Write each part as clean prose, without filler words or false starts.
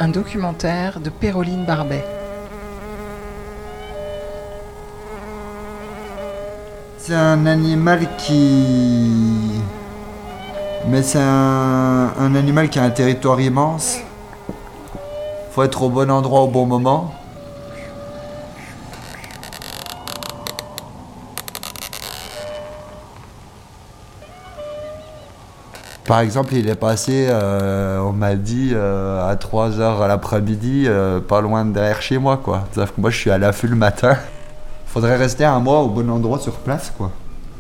un documentaire de Péroline Barbet. C'est un animal qui... Mais c'est un animal qui a un territoire immense. Faut être au bon endroit au bon moment. Par exemple, il est passé, on m'a dit, à 3h à l'après-midi, pas loin de derrière chez moi, quoi. C'est-à-dire que moi, je suis à l'affût le matin. Faudrait rester un mois au bon endroit sur place, quoi.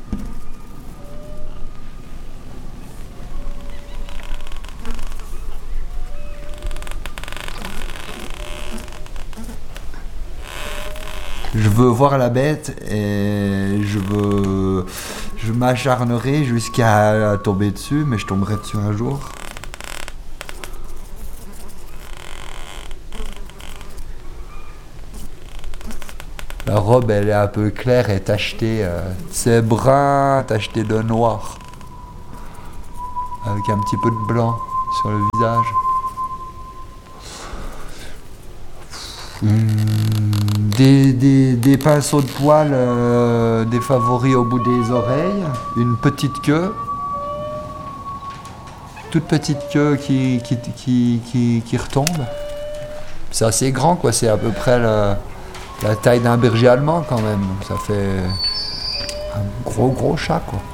Je veux voir la bête et je m'acharnerai jusqu'à tomber dessus, mais je tomberai dessus un jour. La robe, elle est un peu claire et tachetée. C'est brun, tacheté de noir. Avec un petit peu de blanc sur le visage. Des pinceaux de poils, des favoris au bout des oreilles. Une petite queue. Toute petite queue qui retombe. C'est assez grand, quoi. C'est à peu près la taille d'un berger allemand quand même. Ça fait un gros chat, quoi.